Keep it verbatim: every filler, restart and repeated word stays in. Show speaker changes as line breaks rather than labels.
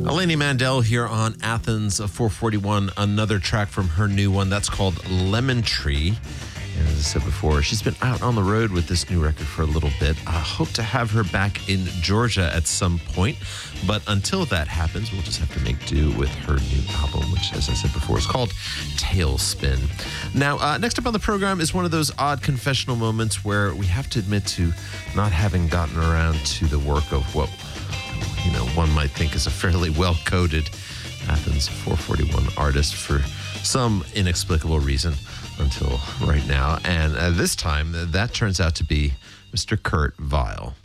Eleni Mandel here on Athens four forty-one. Another track from her new one. That's called Lemon Tree. And as I said before, she's been out on the road with this new record for a little bit. I hope to have her back in Georgia at some point. But until that happens, we'll just have to make do with her new album, which, as I said before, is called Tailspin. Now, uh, next up on the program is one of those odd confessional moments where we have to admit to not having gotten around to the work of what, you know, one might think is a fairly well-coded Athens four forty-one artist for some inexplicable reason until right now. And uh, this time, that turns out to be Mister Kurt Vile.